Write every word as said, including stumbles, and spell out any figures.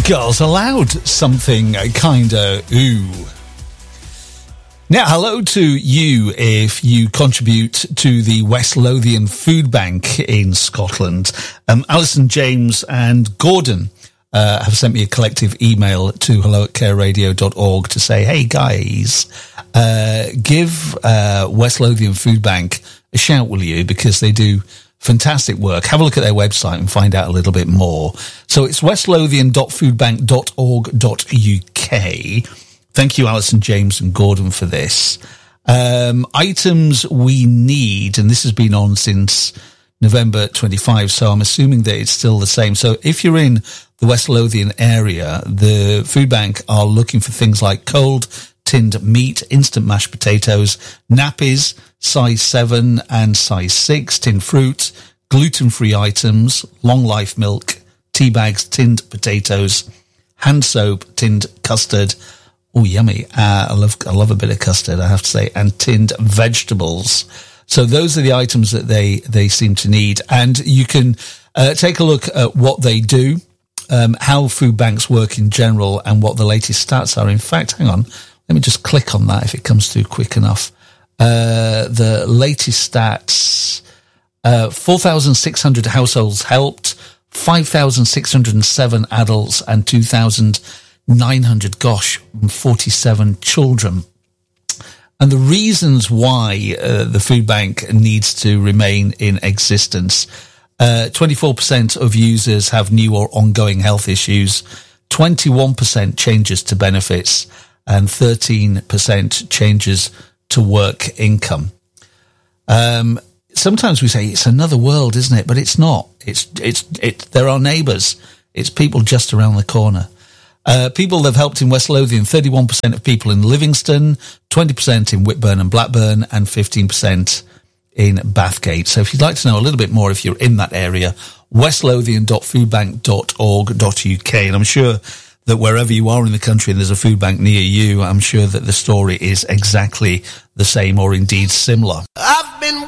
Girls Aloud, something kinda ooh. Now, hello to you if you contribute to the West Lothian Food Bank in Scotland. Um, Alison, James and Gordon uh, have sent me a collective email to hello at care radio dot org to say, hey guys, uh, give uh, West Lothian Food Bank a shout, will you? Because they do fantastic work. Have a look at their website and find out a little bit more. So it's west lothian dot food bank dot org dot U K. Thank you, Alison, James and Gordon, for this. Um, items we need, and this has been on since November twenty-fifth, so I'm assuming that it's still the same. So if you're in the West Lothian area, the food bank are looking for things like cold tinned meat, instant mashed potatoes, nappies, size seven and size six, tinned fruit, gluten-free items, long life milk, tea bags, tinned potatoes, hand soap, tinned custard. Oh, yummy. Uh, I love, I love a bit of custard, I have to say, and tinned vegetables. So those are the items that they, they seem to need. And you can, uh, take a look at what they do, um, how food banks work in general and what the latest stats are. In fact, hang on. Let me just click on that if it comes through quick enough. Uh, the latest stats, uh, four thousand six hundred households helped, five thousand six hundred seven adults and two thousand nine hundred, gosh, forty-seven children. And the reasons why uh, the food bank needs to remain in existence, uh, twenty-four percent of users have new or ongoing health issues, twenty-one percent changes to benefits, and thirteen percent changes to work income. Um, sometimes we say it's another world, isn't it? But it's not. It's, it's, it, they're our neighbours. It's people just around the corner. Uh, people that have helped in West Lothian, thirty-one percent of people in Livingston, twenty percent in Whitburn and Blackburn, and fifteen percent in Bathgate. So if you'd like to know a little bit more, if you're in that area, west lothian dot food bank dot org dot U K. And I'm sure that wherever you are in the country and there's a food bank near you, I'm sure that the story is exactly the same or indeed similar. I've been